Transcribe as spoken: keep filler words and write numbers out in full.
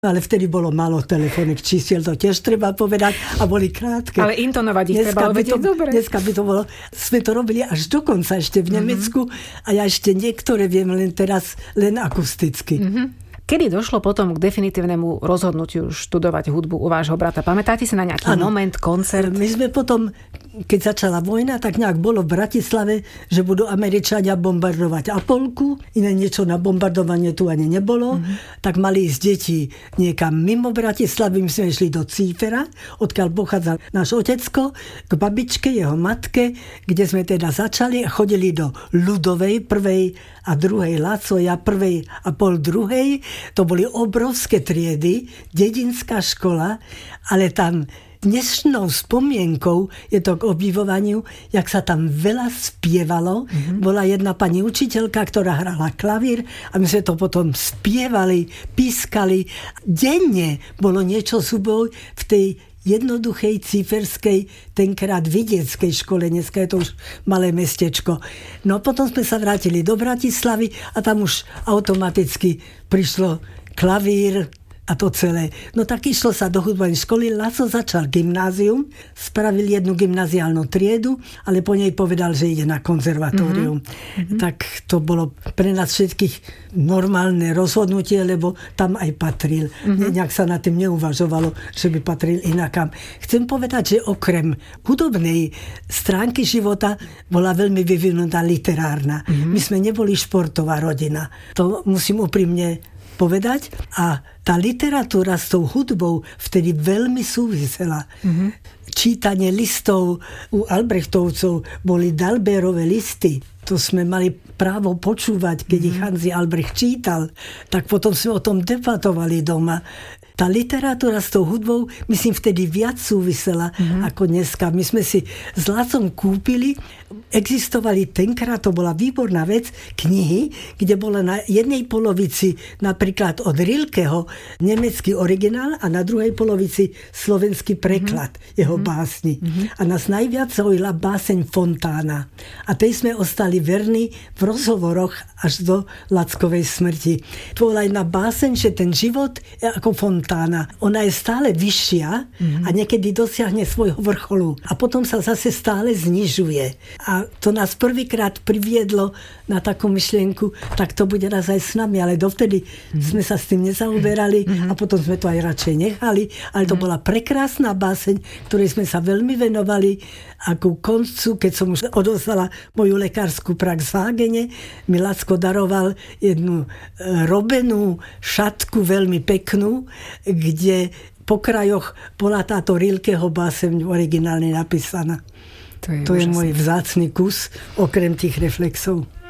Ale vtedy bolo málo telefónnych čísiel, to tiež treba povedať, a boli krátke. Ale intonovať ich dneska trebalo vedieť dobre. Dneska by to bolo, sme to robili až dokonca ešte v Nemecku mm-hmm. a ja ešte niektoré viem len teraz, len akusticky. Mm-hmm. Kedy došlo potom k definitívnemu rozhodnutiu študovať hudbu u vášho brata? Pamätáte sa na nejaký ano. moment, koncert? My sme potom, keď začala vojna, tak nejak bolo v Bratislave, že budú Američania bombardovať Apolku, iné niečo na bombardovanie tu ani nebolo, mm-hmm. tak mali ísť deti niekam mimo Bratislavy, my sme išli do Cífera, odkiaľ pochádzal náš otecko, k babičke, jeho matke, kde sme teda začali a chodili do Ľudovej, prvej a druhej Laco, ja prvej a pol druhej. To boli obrovské triedy, dedinská škola, ale tam dnešnou spomienkou je to k obdivovaniu, jak sa tam veľa spievalo. Mm-hmm. Bola jedna pani učiteľka, ktorá hrala klavír a my sme to potom spievali, pískali. Denne bolo niečo súboj v tej jednoduchej cíferskej, tenkrát vidieckej škole, dneska je to už malé mestečko. No potom sme sa vrátili do Bratislavy a tam už automaticky prišlo klavír a to celé. No tak išlo sa do hudobnej školy, Laco začal gymnázium, spravil jednu gymnaziálnu triedu, ale po nej povedal, že ide na konzervatórium. Mm-hmm. Tak to bolo pre nás všetkých normálne rozhodnutie, lebo tam aj patril. Mm-hmm. Nejak sa na tým neuvažovalo, že by patril inakam. Chcem povedať, že okrem hudobnej stránky života bola veľmi vyvinutá literárna. Mm-hmm. My sme neboli športová rodina. To musím úprimne povedať. A tá literatúra s tou hudbou vtedy veľmi súvisela. Mm-hmm. Čítanie listov u Albrechtovcov boli Dalbérove listy. To sme mali právo počúvať, keď mm-hmm. ich Hanzi Albrecht čítal. Tak potom sme o tom debatovali doma. Tá literatúra s tou hudbou, myslím, vtedy viac súvisela mm-hmm. ako dneska. My sme si s Lacom kúpili, existovali tenkrát, to bola výborná vec, knihy, kde bola na jednej polovici napríklad od Rilkeho nemecký originál a na druhej polovici slovenský preklad mm-hmm. jeho básni. Mm-hmm. A nás najviac zaujala báseň Fontána. A tej sme ostali verní v rozhovoroch až do Lackovej smrti. To bola jedna báseň, že ten život je ako fontána. Ona je stále vyššia mm-hmm. a niekedy dosiahne svojho vrcholu. A potom sa zase stále znižuje. A to nás prvýkrát priviedlo na takú myšlienku, tak to bude raz aj s nami. Ale dovtedy mm-hmm. sme sa s tým nezauberali mm-hmm. a potom sme to aj radšej nechali. Ale to mm-hmm. bola prekrásna báseň, ktorej sme sa veľmi venovali. A ku koncu, keď som už odovzdala moju lekárskú prax v Hágene, mi Lacko daroval jednu robenú šatku, veľmi peknú, kde po krajoch bola táto Rilkeho báseň originálne napísaná. To je, to je môj vzácny kus, okrem tých reflexov.